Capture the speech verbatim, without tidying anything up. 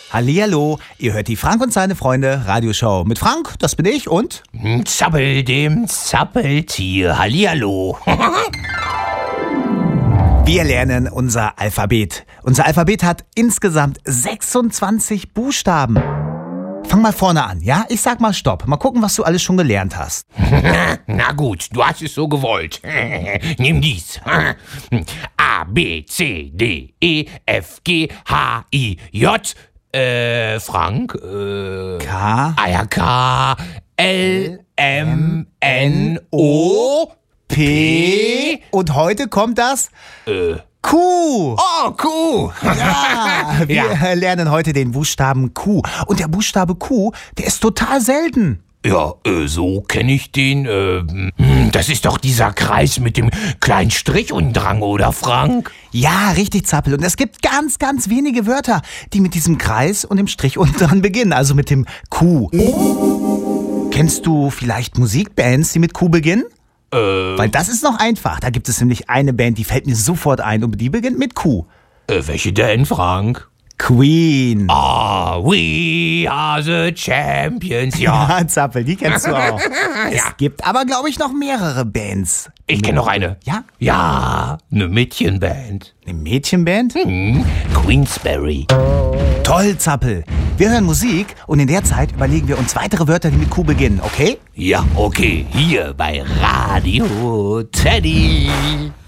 Hallihallo, ihr hört die Frank und seine Freunde Radioshow. Mit Frank, das bin ich, und Zappel, dem Zappeltier. Hallihallo. wir lernen unser Alphabet. Unser Alphabet hat insgesamt sechsundzwanzig Buchstaben. Fang mal vorne an, ja? Ich sag mal Stopp. Mal gucken, was du alles schon gelernt hast. Na gut, du hast es so gewollt. Nimm dies. A, B, C, D, E, F, G, H, I, J. Äh, Frank. Äh, K. Ah ja, K, L, M, N, O, P. Und heute kommt das Äh. Q. Oh, Kuh. Ja, wir Ja. lernen heute den Buchstaben Q. Und der Buchstabe Q, der ist total selten. Ja, äh, so kenne ich den. Äh, hm, das ist doch dieser Kreis mit dem kleinen Strich unten dran, oder Frank? Ja, richtig, Zappel. Und es gibt ganz, ganz wenige Wörter, die mit diesem Kreis und dem Strich unten dran beginnen. Also mit dem Q. Kennst du vielleicht Musikbands, die mit Q beginnen? Äh, Weil das ist noch einfach. Da gibt es nämlich eine Band, die fällt mir sofort ein und die beginnt mit Q. äh welche denn, Frank? Queen. Ah, we are the champions, ja. Ja, Zappel, die kennst du auch. Es Ja. gibt aber, glaube ich, noch mehrere Bands. Ich kenne noch eine. Ja? Ja, eine Mädchenband. Eine Mädchenband? Hm, Queensberry. Toll, Zappel. Wir hören Musik und in der Zeit überlegen wir uns weitere Wörter, die mit Q beginnen, okay? Ja, okay, hier bei Radio Teddy.